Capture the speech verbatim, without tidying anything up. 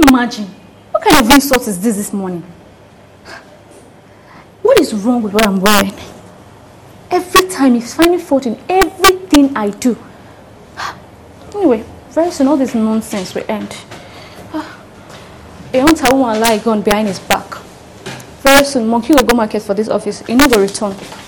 imagine? What kind of insult is this this morning? What is wrong with what I'm wearing? Every time he's finding fault in everything I do. Anyway, very soon all this nonsense will end. A hunter won't lie gun behind his back. Very soon, Monkey will go market for this office. He never return.